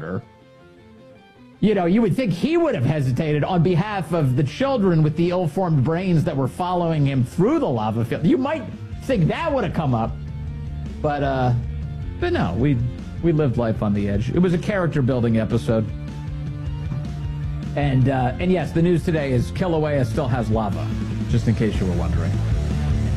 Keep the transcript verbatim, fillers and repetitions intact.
longer. You know, you would think he would have hesitated on behalf of the children with the ill-formed brains that were following him through the lava field. You might think that would have come up, but uh, but no, we we lived life on the edge. It was a character-building episode, and uh, and yes, the news today is Kilauea still has lava, just in case you were wondering.